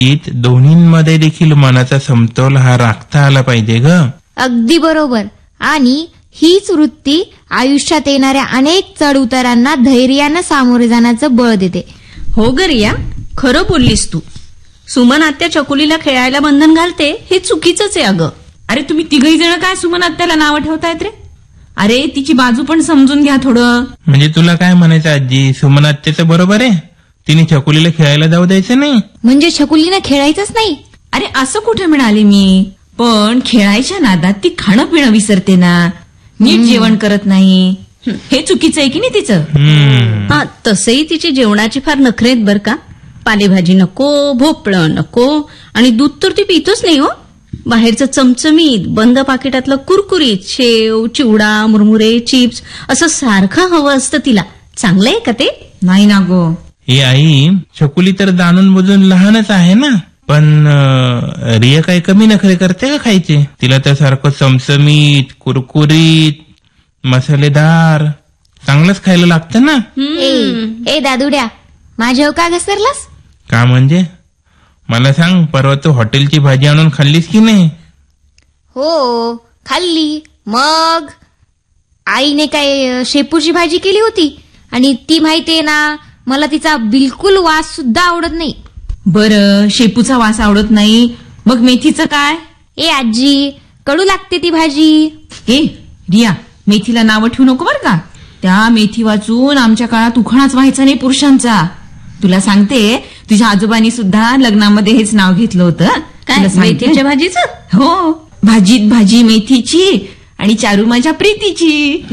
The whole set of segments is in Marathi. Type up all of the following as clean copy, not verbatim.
दोन्हींमध्ये देखील मनाचा समतोल हा राखता आला पाहिजे ग. अगदी बरोबर. आणि हीच वृत्ती आयुष्यात येणाऱ्या अनेक चढ उतारांना धैर्यानं सामोरे जाण्याचं बळ देते. हो ग रिया, खरं बोललीस तू. सुमन आत्या चकुलीला खेळायला बंधन घालते हे चुकीचंच आहे अगं. अरे तुम्ही तिघही जण काय सुमन आत्याला नावं ठेवतायत रे? अरे तिची बाजू पण समजून घ्या थोडं. म्हणजे तुला काय म्हणायचं आजी, सुमन आत्याचं बरोबर आहे, तिने छकुलीला खेळायला जाऊ द्यायचं नाही? म्हणजे छकुलीनं खेळायचंच नाही? अरे असं कुठे म्हणाले मी, पण खेळायच्या नादात ती खाणं पिणं विसरते ना, नीट जेवण करत नाही, हे चुकीचं आहे की नाही तिचं? हा, तसंही तिची जेवणाची फार नखरे आहेत बर का. पालेभाजी नको, भोपळं नको, आणि दूध तर ती पितोच नाही हो. बाहेरचं चमचमीत बंद पाकिटातलं कुरकुरीत शेव, चिवडा, मुरमुरे, चिप्स असं सारखं हवं असतं तिला. चांगलं आहे का ते? नाही ना गो. हे आई, छकुली तर जाणून बुजून लहानच आहे ना, पण रिया काही कमी नखरे करते का खायचे? तिला तर सारखं चमचमीत, कुरकुरीत, मसालेदार चांगलंच खायला लागतं ना. ए दादुड्या, माझ्यावर का घसरलास? का म्हणजे? मला सांग, परवा तू हॉटेलची भाजी आणून खाल्लीस की नाही? हो खाल्ली. मग आईने काय शेपूची भाजी केली होती, आणि ती माहितीये ना, मला तिचा बिलकुल वास सुद्धा आवडत नाही. बरं, शेपूचा वास आवडत नाही, मग मेथीचं काय? ए आजी, कडू लागते ती भाजी. ए रिया, मेथीला नावं ठेवू नको बर का. त्या मेथी वाचून आमच्या काळात उखाणाच व्हायचा नाही पुरुषांचा. तुला सांगते, तुझ्या आजोबांनी सुद्धा लग्नामध्ये हेच नाव घेतलं होतं. काय, तुला सांगते? मेथीच्या भाजीचं? हो, भाजीत भाजी मेथीची आणि चारू माझ्या प्रीतीची.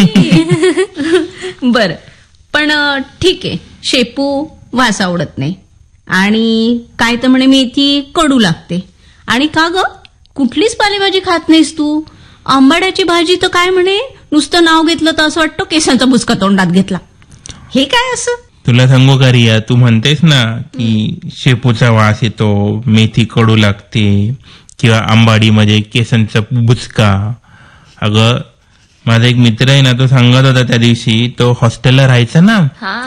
बर, पण ठीक आहे, शेपू वास आवडत नाही, आणि काय तर म्हणे मेथी कडू लागते, आणि का ग कुठलीच पालेभाजी खात नाहीस तू? आंबाड्याची भाजी तर काय म्हणे, नुसतं नाव घेतलं तर असं वाटतं केसांचा बुचका तोंडात घेतला. हे काय असं? तुला सांगू का रिया, तू म्हणतेस ना की शेपूचा वास येतो, मेथी कडू लागते, किंवा आंबाडीमध्ये केसांचा बुचका. अगं, माझा एक मित्र आहे ना, तो सांगत होता त्या दिवशी, तो हॉस्टेलला राहायचा ना,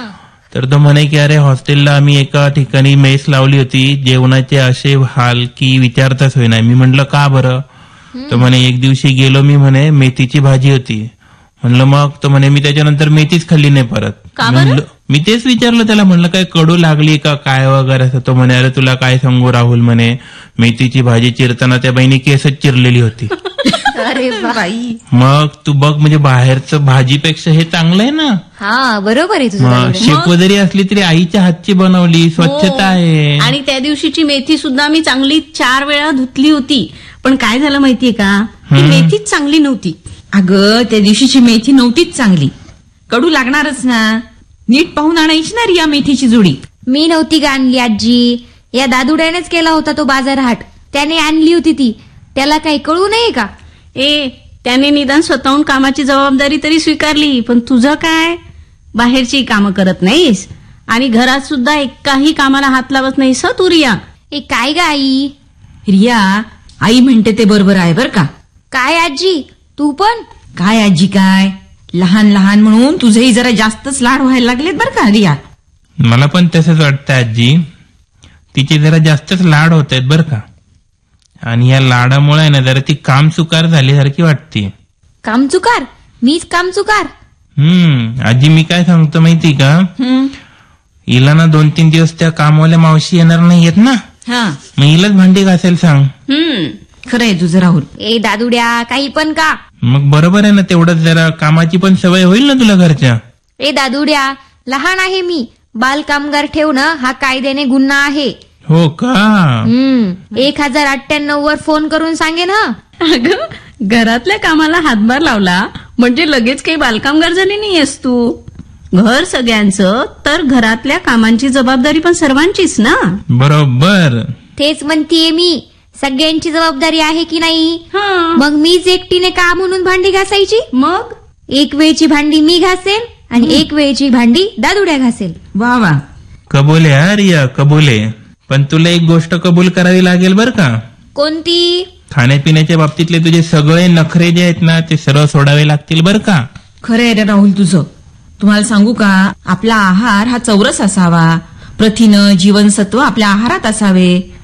तर तो म्हणे की अरे हॉस्टेलला आम्ही एका ठिकाणी मेस लावली होती, जेवणाचे असे हाल की विचारताच होईना. मी म्हटलं का बरं? तो म्हणे एक दिवशी गेलो मी, म्हणे मेथीची भाजी होती. म्हणलं मग? तो म्हणे मी त्याच्यानंतर मेथीच खाल्ली नाही परत. म्हणलं, मी तेच विचारलं त्याला, म्हणलं काय कडू लागली का काय वगैरे असं. तो म्हणे अरे तुला काय सांगू राहुल, म्हणे मेथीची भाजी चिरताना त्या बाईने केसच चिरलेली होती. अरे बाई, मग तू बघ, म्हणजे बाहेरचं भाजीपेक्षा हे चांगलं आहे ना. हा बरोबर आहे तुझं. शेपू जरी असली तरी आईच्या हातची बनवली, स्वच्छता आहे. आणि त्या दिवशीची मेथी सुद्धा मी चांगली 4 वेळा धुतली होती, पण काय झालं माहितीये का, ती मेथीच चांगली नव्हती. अगं, त्या दिवशीची मेथी नव्हतीच चांगली, कडू लागणारच ना. नीट पाहून आणायची ना रिया मेथीची जोडी. मी नव्हती का आणली आजी, या दादुड्यानेच केला होता तो बाजारहाट, त्याने आणली होती ती. त्याला काही कळू नये का? त्याने निदान स्वतःहून कामाची जबाबदारी तरी स्वीकारली, पण तुझं काय, बाहेरची कामं करत नाहीस, आणि घरात सुद्धा एकाही कामाला हात लावत नाहीस तू रिया. काय ग आई? रिया, आई म्हणते ते बरोबर आहे बर का. काय आजी, तू पण? काय आजी काय, लहान लहान म्हणून तुझेही जरा जास्तच लाड व्हायला लागलेत बर का रिया. मला पण तसंच वाटतं आजी, तिचे जरा जास्तच लाड होत आहेत बर का. आणि या लाडामुळे ना जरा ती कामचुकार झाल्यासारखी वाटते. कामचुकार? मीच कामचुकार? आजी मी काय सांगतो माहिती का, हिला ना 2-3 दिवस त्या कामवाल्या मावशी येणार नाहीयेत ना, मग हिलाच भांडी घासायला सांग. खरं आहे तुझं राहुल. ए दादुड्या, काही पण का? मग बरोबर आहे ना, तेवढंच जरा कामाची पण सवय होईल ना तुला घरच्या. ए दादुड्या, लहान आहे मी, बाल कामगार ठेवणं हा कायद्याने गुन्हा आहे. हो का? 1098 वर फोन करून सांगेन. अगं, घरातल्या कामाला हातभार लावला म्हणजे लगेच काही बालकामगार झाली नाहीयेस तू. घर सगळ्यांचं, तर घरातल्या कामांची जबाबदारी पण सर्वांचीच ना. बरोबर, तेच म्हणतीये मी, सगळ्यांची जबाबदारी आहे की नाही. मग मीच एकटीने का म्हणून भांडी घासायची? मग एक वेळची भांडी मी घासेल आणि एक वेळची भांडी दादुड्या घासेल. वा वा, कबूल आहे रिया, कबूल आहे. पण तुला एक गोष्ट कबूल करावी लागेल बर का. कोणती? खाण्यापिण्याच्या बाबतीतले तुझे सगळे नखरे जे आहेत ना, ते सर्व सोडावे लागतील बर का. खरं आहे रे राहुल तुझं. तुम्हाला सांगू का, आपला आहार हा चौरस असावा, प्रथिनं जीवनसत्व आपल्या आहारात असावे,